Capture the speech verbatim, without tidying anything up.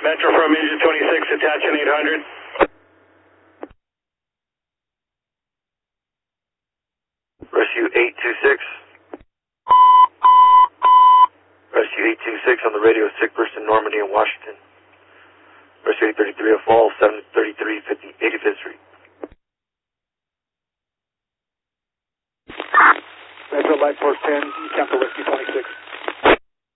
Metro from engine twenty-six, attaching eight hundred. Rescue eight two six. Rescue eight two six on the radio, sick person in Normandy and Washington. Rescue eight thirty-three at Falls, seven thirty-three, eighty-fifth Street. Metro Light Force ten, Cancel Rescue twenty-six.